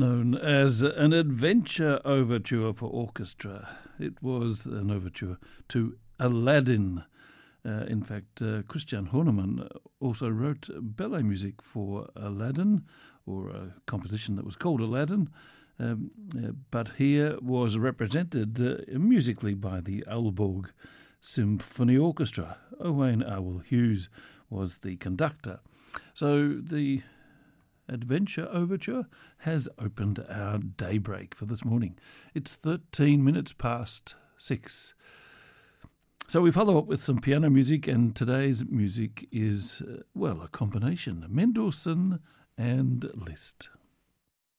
known as an adventure overture for orchestra. It was an overture to Aladdin. In fact, Christian Horneman also wrote ballet music for Aladdin, or a composition that was called Aladdin, but here was represented musically by the Aalborg Symphony Orchestra. Owain Owl Hughes was the conductor. So the Adventure Overture has opened our daybreak for this morning. It's 13 minutes past 6. So we follow up with some piano music, and today's music is, a combination, Mendelssohn and Liszt.